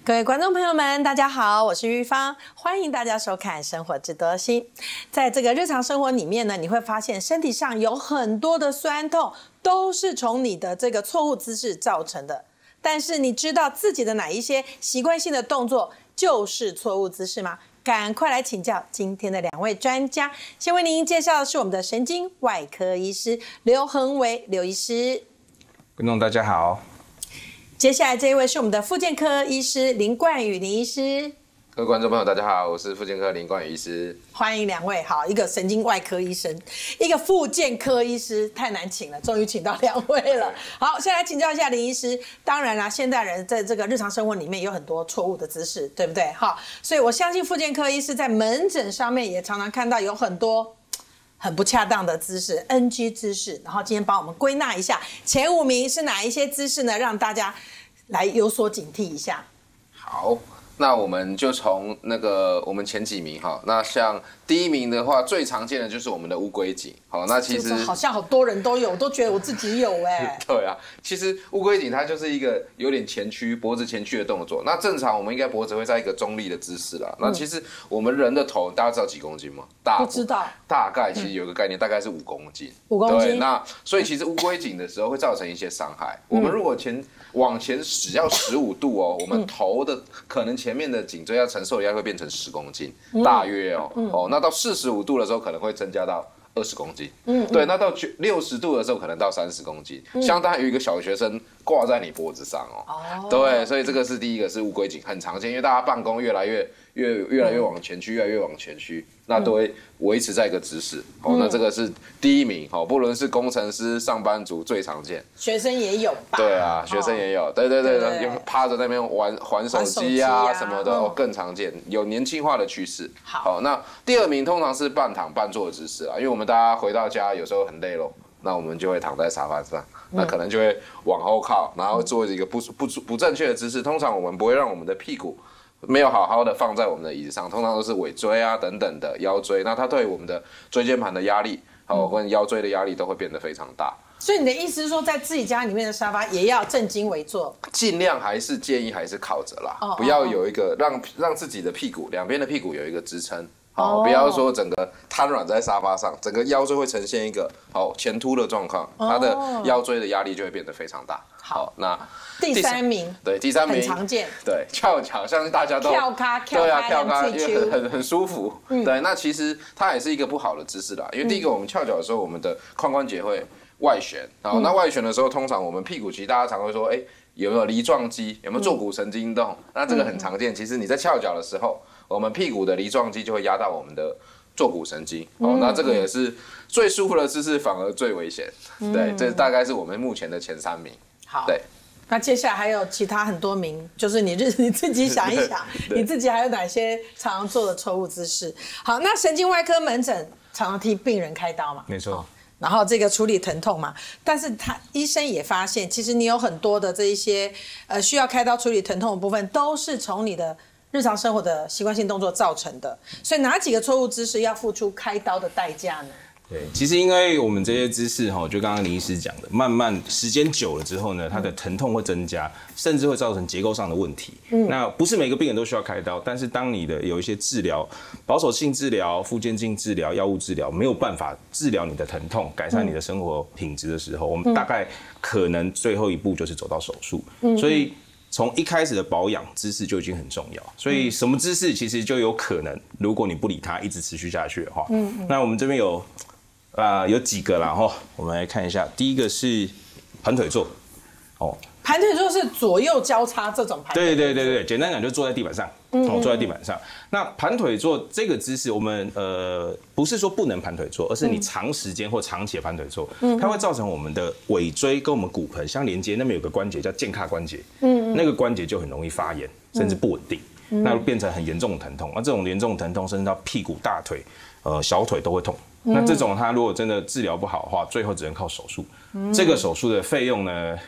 各位观众朋友们，大家好，我是玉芳，欢迎大家收看《生活知多心》。在这个日常生活里面呢，你会发现身体上有很多的酸痛，都是从你的这个错误姿势造成的。但是你知道自己的哪一些习惯性的动作就是错误姿势吗？赶快来请教今天的两位专家。先为您介绍的是我们的神经外科医师刘恒伟刘医师。 观众大家好。 接下来这一位是我们的复健科医师林冠宇林医师。 各位观众朋友大家好，我是复健科林冠宇医师。 欢迎两位。好，一个神经外科医生，一个复健科医师，太难请了，终于请到两位了。好，先来请教一下林医师。当然啦，现代人在这个日常生活里面有很多错误的姿势，对不对？好，所以我相信复健科医师在门诊上面也常常看到有很多很不恰当的姿势 NG 姿势，然后今天帮我们归纳一下前5名是哪一些姿势呢，让大家来有所警惕一下。 好，那我们就从我们前几名哈，那像第1名的话，最常见的就是我们的乌龟颈。好，那其实好像好多人都有，我都觉得我自己有哎。 对啊，其实乌龟颈它就是一个有点前屈，脖子前屈的动作。那正常我们应该脖子会在一个中立的姿势啦。那其实我们人的头，大家知道几公斤吗？ 不知道。 大概其实有一个概念，大概是5公斤。 5公斤。 对，那所以其实乌龟颈的时候会造成一些伤害。我们如果往前只要15度哦，我们头的可能前面的颈椎要承受的压力会变成10公斤，大约哦。那到45度的时候可能会增加到20公斤，对，那到60度的时候可能到30公斤，相当于有一个小学生挂在你脖子上哦。对，所以这个是第一个是乌龟颈，很常见，因为大家办公越来越往前屈，越来越往前屈，那都会维持在一个姿势。那这个是第1名，不论是工程师、上班族最常见， 学生也有吧？ 对啊，学生也有，对，趴着在那边玩手机啊什么的，更常见，有年轻化的趋势。好，那第2名通常是半躺半坐的姿势啊，因为我们大家回到家有时候很累咯，那我们就会躺在沙发上，那可能就会往后靠，然后做一个不正确的姿势。通常我们不会让我们的屁股没有好好的放在我们的椅子上，通常都是尾椎啊等等的腰椎，那它对我们的椎间盘的压力，跟腰椎的压力都会变得非常大。 所以你的意思是说，在自己家里面的沙发也要正襟危坐， 尽量还是建议还是靠着啦，不要有一个让自己的屁股两边的屁股有一个支撑。不要说整个瘫软在沙发上，整个腰椎会呈现一个前凸的状况，它的腰椎的压力就会变得非常大。 好， 那第3名， 对，第3名很常见， 对，翘脚，相信大家都跳咖， 对啊，跳咖，因为很舒服。对，那其实它也是一个不好的姿势啦，因为第一个我们翘脚的时候，我们的髋关节会外旋，那外旋的时候，通常我们屁股其实大家常会说，有没有梨状肌，有没有坐骨神经动？那这个很常见。其实你在翘脚的时候，我们屁股的梨状肌就会压到我们的坐骨神经。那这个也是最舒服的姿势，反而最危险。对，这大概是我们目前的前3名。 好， 对。 那接下来还有其他很多名，就是你自己想一想，你自己还有哪些常常做的错误姿势？好，那神经外科门诊常常替病人开刀嘛？ 没错。 然后这个处理疼痛嘛，但是医生也发现，其实你有很多的这一些需要开刀处理疼痛的部分，都是从你的日常生活的习惯性动作造成的。所以哪几个错误姿势要付出开刀的代价呢？ 对，其实因为我们这些姿势就刚刚林医师讲的，慢慢时间久了之后呢，它的疼痛会增加，甚至会造成结构上的问题。那不是每个病人都需要开刀，但是当你的有一些治疗、保守性治疗、复健性治疗、药物治疗没有办法治疗你的疼痛，改善你的生活品质的时候，我们大概可能最后一步就是走到手术。所以从一开始的保养姿势就已经很重要，所以什么姿势其实就有可能，如果你不理它，一直持续下去的话，那我们这边有几个啦我们来看一下。第一个是盘腿坐， 盘腿坐是左右交叉这种盘腿坐。 对，简单讲就坐在地板上，坐在地板上。那盘腿坐这个姿势，我们不是说不能盘腿坐，而是你长时间或长期的盘腿坐，它会造成我们的尾椎跟我们骨盆相连接，那边有个关节叫健髂关节，那个关节就很容易发炎，甚至不稳定，那变成很严重的疼痛。那这种严重的疼痛，甚至到屁股、大腿、小腿都会痛。那这种它如果真的治疗不好的话，最后只能靠手术。这个手术的费用呢，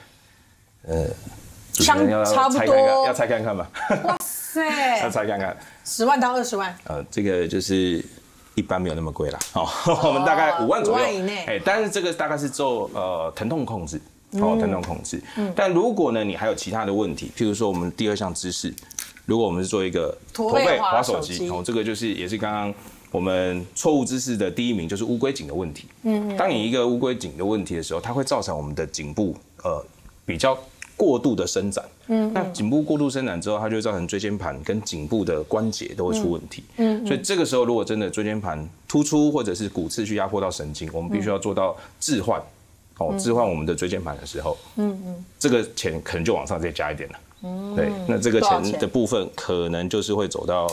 差不多要猜看看吧。 哇塞， 要猜看看 ，10万到20万。 这个就是一般没有那么贵啦。我们大概5万左右。5万以内。 但是这个大概是做疼痛控制。疼痛控制。但如果呢，你还有其他的问题，譬如说我们第2项姿势， 如果我们是做一个驼背滑手机， 这个就是也是刚刚我们错误姿势的第一名，就是乌龟颈的问题。当你一个乌龟颈的问题的时候，它会造成我们的颈部比较过度的伸展。那颈部过度伸展之后，它就会造成椎间盘跟颈部的关节都会出问题。所以这个时候，如果真的椎间盘突出或者是骨刺去压迫到神经，我们必须要做到置换。置换我们的椎间盘的时候，这个钱可能就往上再加一点了。对，那这个钱的部分可能就是会走到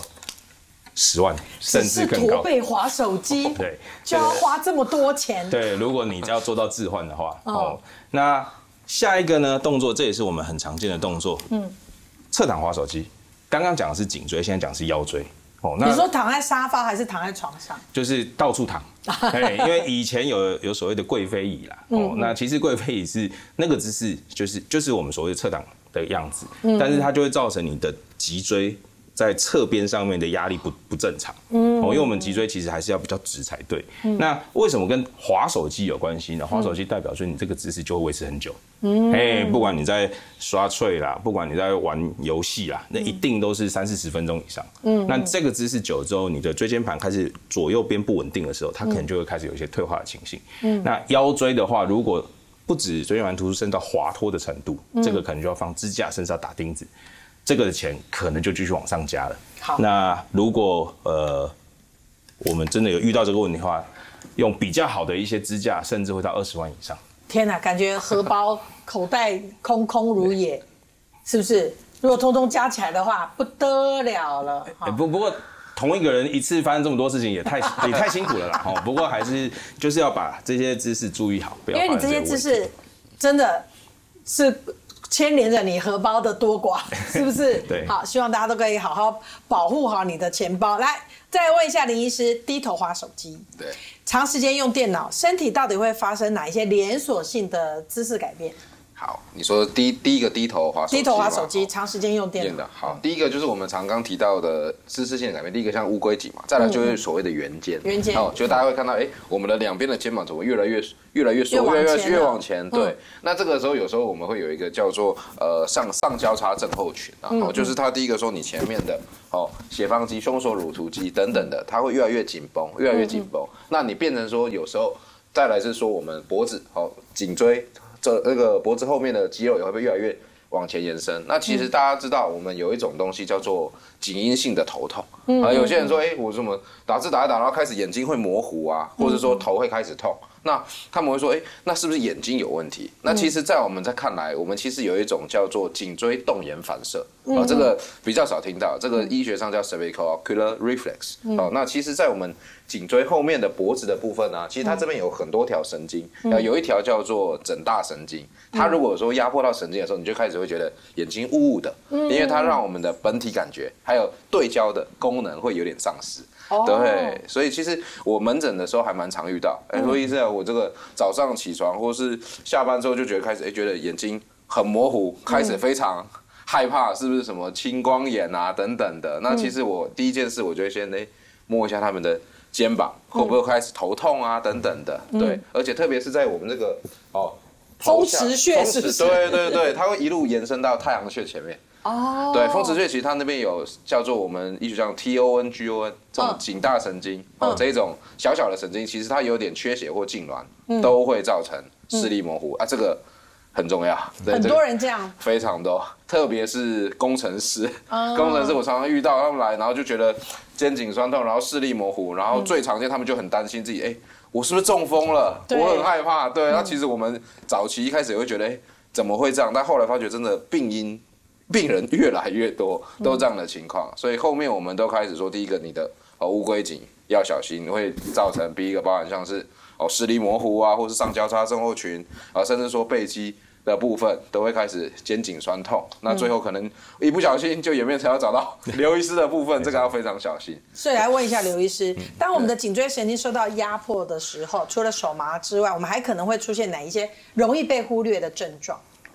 10万，甚至更高。 驼背滑手机， 对， 就要花这么多钱。 对，如果你要做到置换的话，那下一个呢动作，这也是我们很常见的动作，侧躺滑手机。刚刚讲的是颈椎，现在讲的是腰椎。 你说躺在沙发还是躺在床上？ 就是到处躺，因为以前有所谓的贵妃椅啦，那其实贵妃椅是那个姿势，就是我们所谓的侧躺的样子，但是它就会造成你的脊椎在侧边上面的压力不正常，因为我们脊椎其实还是要比较直才对。那为什么跟滑手机有关系呢？滑手机代表说你这个姿势就会维持很久，不管你在刷脆啦，不管你在玩游戏啦，那一定都是30-40分钟以上。那这个姿势久了之后，你的椎间盘开始左右边不稳定的时候，它可能就会开始有一些退化的情形。那腰椎的话，如果不止椎间盘突出，甚至到滑脱的程度，这个可能就要放支架，甚至要打钉子。这个的钱可能就继续往上加了。 好， 那如果我们真的有遇到这个问题的话，用比较好的一些支架，甚至会到20万以上。 天哪，感觉荷包口袋空空如也，是不是？如果通通加起来的话，不得了了。 不过同一个人一次发生这么多事情也太辛苦了啦。不过还是就是要把这些姿势注意好，不要因为你这些姿势真的是牵连着你荷包的多寡，是不是？ 对。 好，希望大家都可以好好保护好你的钱包。来，再问一下林医师，低头滑手机， 对， 长时间用电脑，身体到底会发生哪一些连锁性的姿势改变？ 好，你说第一个低头滑手机， 低头滑手机，长时间用电脑。 好，第一个就是我们刚提到的姿势性的改变，第一个像乌龟颈嘛，再来就是所谓的圆肩。 圆肩， 就大家会看到，我们的两边的肩膀怎么越来越缩，越往前。对，那这个时候有时候我们会有一个叫做上交叉症候群啊，就是它第一个说你前面的斜方肌、胸锁乳突肌等等的，它会越来越紧绷，那你变成说有时候再来是说我们脖子、颈椎。那个脖子后面的肌肉也会越来越往前延伸。那其实大家知道，我们有一种东西叫做颈因性的头痛。有些人说，我怎么打字打一打，然后开始眼睛会模糊啊，或者说头会开始痛。那他们会说，那是不是眼睛有问题？那其实，在我们看来，我们其实有一种叫做颈椎动眼反射，这个比较少听到，这个医学上叫 cervical ocular reflex。那其实，在我们颈椎后面的脖子的部分呢，其实它这边有很多条神经，有一条叫做枕大神经。它如果说压迫到神经的时候，你就开始会觉得眼睛雾雾的，因为它让我们的本体感觉还有对焦的功能会有点丧失。对，所以其实我门诊的时候还蛮常遇到，说医生，我这个早上起床或是下班之后就觉得开始觉得眼睛很模糊，开始非常害怕，是不是什么青光眼啊等等的？那其实我第一件事我就会先摸一下他们的肩膀，会不会开始头痛啊等等的。对，而且特别是在我们这个风池穴是不是？ 对，它会一路延伸到太阳穴前面。对，风池穴其实它那边有叫做我们医学上 TON、GON 这种颈大神经这一种小小的神经，其实它有点缺血或痉挛，都会造成视力模糊啊，这个很重要。 很多人这样， 非常多，特别是工程师，我常常遇到他们来，然后就觉得肩颈酸痛，然后视力模糊，然后最常见他们就很担心自己，我是不是中风了？我很害怕。对，那其实我们早期一开始也会觉得，怎么会这样？但后来发觉真的病人越来越多，都这样的情况，所以后面我们都开始说，第一个你的乌龟颈要小心，会造成第一个包含像是视力模糊啊，或是上交叉症候群啊，甚至说背肌的部分都会开始肩颈酸痛，那最后可能一不小心就演变成要找到刘医师的部分，这个要非常小心。 所以来问一下刘医师，当我们的颈椎神经受到压迫的时候，除了手麻之外，我们还可能会出现哪一些容易被忽略的症状？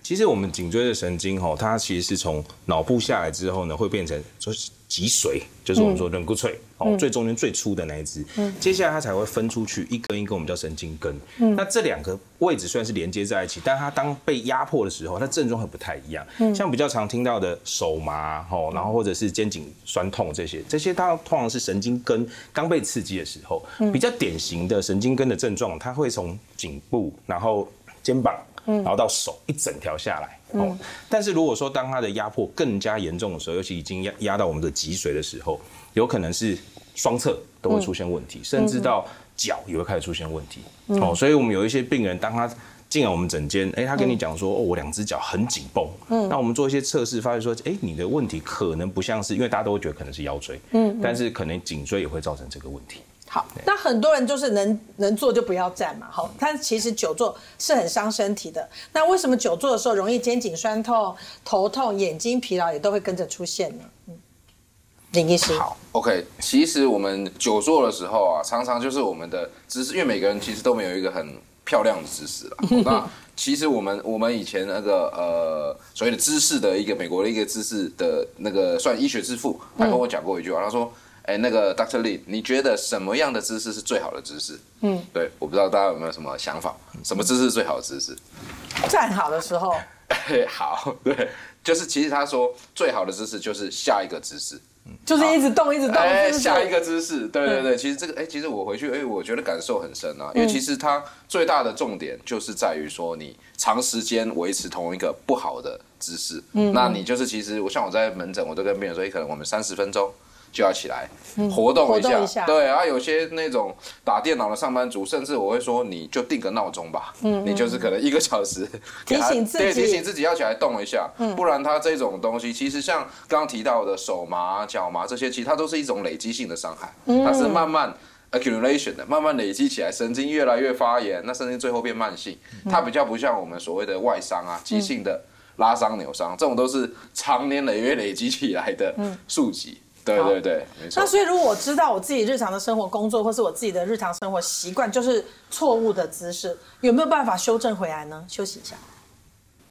其实我们颈椎的神经它其实是从脑部下来之后呢，会变成就是脊髓，就是我们说人骨髓最中间最粗的那一支。接下来它才会分出去一根一根，我们叫神经根。那这两个位置虽然是连接在一起，但它当被压迫的时候，它症状会不太一样。像比较常听到的手麻然后或者是肩颈酸痛这些它通常是神经根刚被刺激的时候。比较典型的神经根的症状，它会从颈部，然后肩膀。然后到手一整条下来，但是如果说当它的压迫更加严重的时候，尤其已经压到我们的脊髓的时候，有可能是双侧都会出现问题，甚至到脚也会开始出现问题。所以我们有一些病人，当他进来我们诊间，他跟你讲说，我两只脚很紧绷，那我们做一些测试，发现说，你的问题可能不像是，因为大家都会觉得可能是腰椎，但是可能颈椎也会造成这个问题。 好，那很多人就是能坐就不要站嘛，好，但其实久坐是很伤身体的。那为什么久坐的时候容易肩颈酸痛、头痛、眼睛疲劳也都会跟着出现呢？林医师， 好 ，OK， 其实我们久坐的时候啊，常常就是我们的姿势，因为每个人其实都没有一个很漂亮的姿势啦。那其实我们以前那个所谓的姿势的一个美国的一个姿势的那个算医学之父，他跟我讲过一句话，他说。那个 Dr. Lee， 你觉得什么样的姿势是最好的姿势？对，我不知道大家有没有什么想法，什么姿势是最好的姿势？ 站好的时候。 好，对，就是其实他说最好的姿势就是下一个姿势， 就是一直动一直动。 下一个姿势，对，其实这个，其实我回去，我觉得感受很深啊，因为其实它最大的重点就是在于说你长时间维持同一个不好的姿势，那你就是其实像我在门诊，我都跟病人说，可能我们30分钟。就要起来活动一下，对啊，有些那种打电脑的上班族，甚至我会说，你就定个闹钟吧，你就是可能1个小时提醒自己要起来动一下，不然它这种东西，其实像刚刚提到的手麻、脚麻这些，其实它都是一种累积性的伤害，它是慢慢 accumulation 的，慢慢累积起来，神经越来越发炎，那甚至最后变慢性，它比较不像我们所谓的外伤啊，急性的拉伤、扭伤，这种都是长年累月累积起来的数级。对，没错。 那所以如果我知道我自己日常的生活工作，或是我自己的日常生活习惯就是错误的姿势，有没有办法修正回来呢？休息一下。